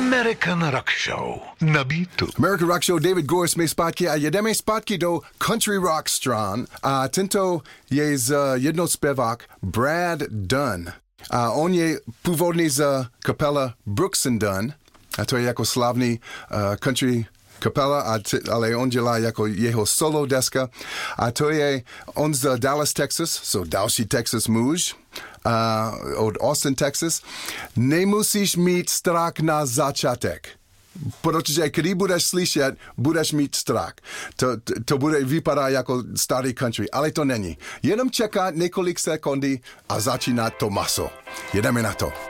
American Rock Show na Beatu. American Rock Show, David Gore jsme zpátky a jedeme zpátky do country rock stran a tento je z jednou zpěvák Brad Dunn. A on je původný z kapela Brooks and Dunn a to je jako slavný country kapela, ale on dělá jako jeho solo deska a to je on z Dallas, Texas, so další Texas muž od Austin, Texas. Nemusíš mít strach na začátek, protože když budeš slyšet, budeš mít strach. To bude vypadat jako starý country, ale to není. Jenom čekat několik sekundy a začíná to maso. Jedeme na to.